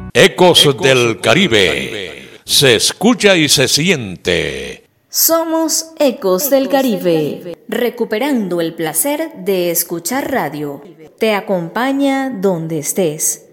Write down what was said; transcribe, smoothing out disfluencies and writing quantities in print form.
Ecos del Caribe. Se escucha y se siente. Somos Ecos del Caribe, recuperando el placer de escuchar radio. Te acompaña donde estés.